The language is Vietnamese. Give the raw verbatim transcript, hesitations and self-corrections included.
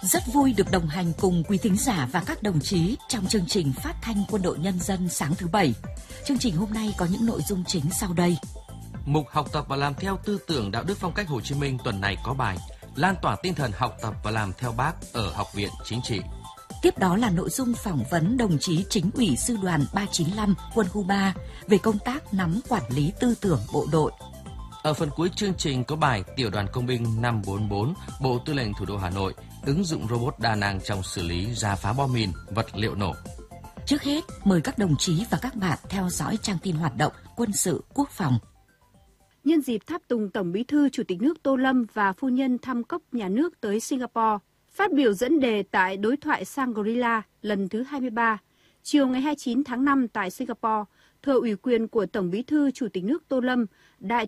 Rất vui được đồng hành cùng quý thính giả và các đồng chí trong chương trình phát thanh Quân đội Nhân dân sáng thứ Bảy. Chương trình hôm nay có những nội dung chính sau đây. Mục học tập và làm theo tư tưởng đạo đức phong cách Hồ Chí Minh tuần này có bài lan tỏa tinh thần học tập và làm theo Bác ở Học viện Chính trị. Tiếp đó là nội dung phỏng vấn đồng chí Chính ủy Sư đoàn ba chín lăm Quân khu ba về công tác nắm quản lý tư tưởng bộ đội. Ở phần cuối chương trình có bài Tiểu đoàn Công binh năm bốn bốn, Bộ Tư lệnh Thủ đô Hà Nội, ứng dụng robot đa năng trong xử lý rà phá bom mìn, vật liệu nổ. Trước hết, mời các đồng chí và các bạn theo dõi trang tin hoạt động quân sự quốc phòng. Nhân dịp tháp tùng Tổng Bí thư Chủ tịch nước Tô Lâm và phu nhân thăm cấp nhà nước tới Singapore, phát biểu dẫn đề tại đối thoại Shangri-La lần thứ hai mươi ba, chiều ngày hai mươi chín tháng năm tại Singapore, thừa ủy quyền của Tổng Bí thư Chủ tịch nước Tô Lâm, Đại